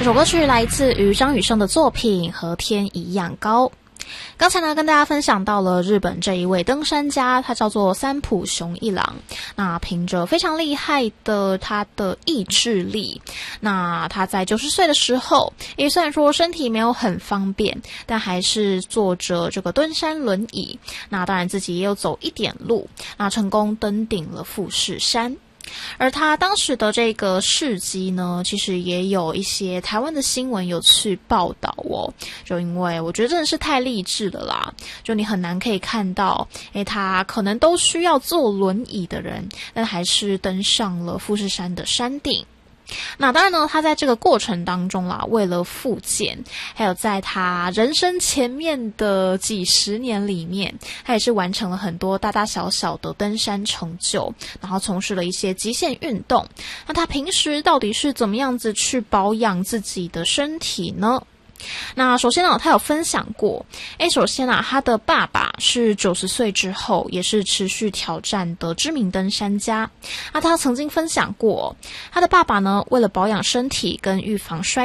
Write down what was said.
首歌曲来自于张雨生的作品《和天一样高》。刚才呢，跟大家分享到了日本这一位登山家，他叫做三浦雄一郎。那凭着非常厉害的他的意志力，那他在90岁的时候，也虽然说身体没有很方便，但还是坐着这个登山轮椅。那当然自己也有走一点路，那成功登顶了富士山。而他当时的这个事迹呢，其实也有一些台湾的新闻有去报道哦。就因为我觉得真的是太励志了啦，就你很难可以看到，他可能都需要坐轮椅的人，但还是登上了富士山的山顶。那当然呢，他在这个过程当中啦，为了复健，还有在他人生前面的几十年里面，他也是完成了很多大大小小的登山成就，然后从事了一些极限运动。那他平时到底是怎么样子去保养自己的身体呢？那首先呢，他有分享过，首先啊，他的爸爸是90岁之后也是持续挑战的知名登山家。那他曾经分享过，他的爸爸呢，为了保养身体跟预防衰